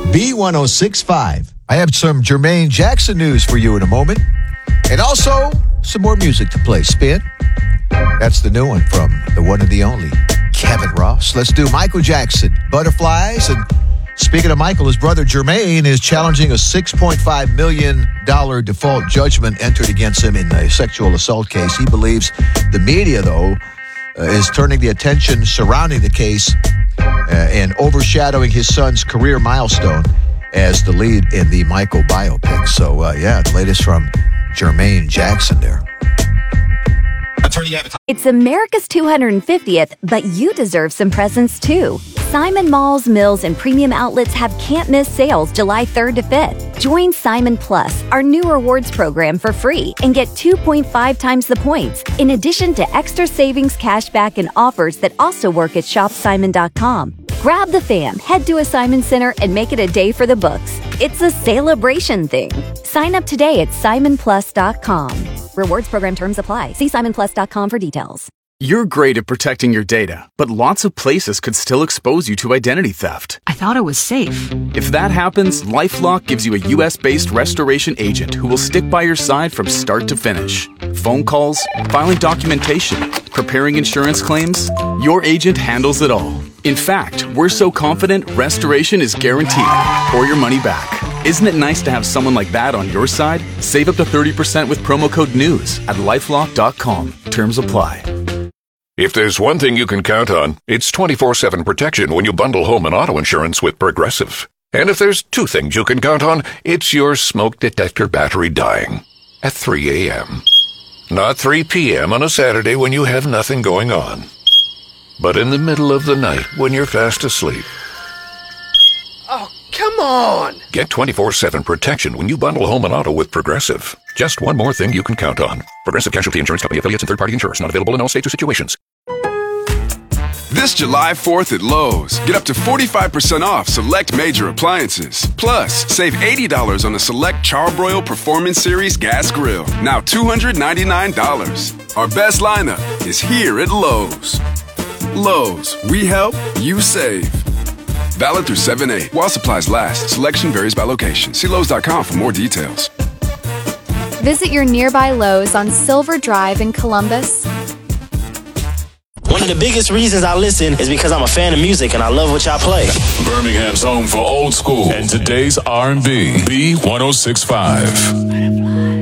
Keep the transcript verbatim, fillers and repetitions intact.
B one oh six point five. I have some Jermaine Jackson news for you in a moment. And also, some more music to play. Spin. That's the new one from the one and the only Kevin Ross. Let's do Michael Jackson, Butterflies. And speaking of Michael, his brother Jermaine is challenging a six point five million dollars default judgment entered against him in a sexual assault case. He believes the media, though, uh, is turning the attention surrounding the case uh, and overshadowing his son's career milestone as the lead in the Michael biopic. So, uh, yeah, the latest from Jermaine Jackson there. It's America's two hundred fiftieth, but you deserve some presents too. Simon Malls, Mills, and Premium Outlets have can't-miss sales July third to fifth. Join Simon Plus, our new rewards program, for free and get two point five times the points, in addition to extra savings, cashback, and offers that also work at shop simon dot com. Grab the fam, head to a Simon Center, and make it a day for the books. It's a celebration thing. Sign up today at simon plus dot com. Rewards program terms apply. See simon plus dot com for details. You're great at protecting your data, but lots of places could still expose you to identity theft. I thought it was safe. If that happens, LifeLock gives you a U S-based restoration agent who will stick by your side from start to finish. Phone calls, filing documentation, preparing insurance claims, your agent handles it all. In fact, we're so confident restoration is guaranteed or your money back. Isn't it nice to have someone like that on your side? Save up to thirty percent with promo code NEWS at lifelock dot com. Terms apply. If there's one thing you can count on, it's twenty-four seven protection when you bundle home and auto insurance with Progressive. And if there's two things you can count on, it's your smoke detector battery dying at three a.m. Not three p.m. on a Saturday when you have nothing going on, but in the middle of the night when you're fast asleep. Oh, come on! Get twenty-four seven protection when you bundle home and auto with Progressive. Just one more thing you can count on. Progressive Casualty Insurance Company affiliates and third-party insurers. Not available in all states or situations. This July fourth at Lowe's, get up to forty-five percent off select major appliances. Plus, save eighty dollars on the select Charbroil Performance Series gas grill, now two hundred ninety-nine dollars. Our best lineup is here at Lowe's. Lowe's, we help, you save. Valid through seven eight. While supplies last, selection varies by location. See Lowe's dot com for more details. Visit your nearby Lowe's on Silver Drive in Columbus. One of the biggest reasons I listen is because I'm a fan of music and I love what y'all play. Birmingham's home for old school and today's R and B. B one oh six point five.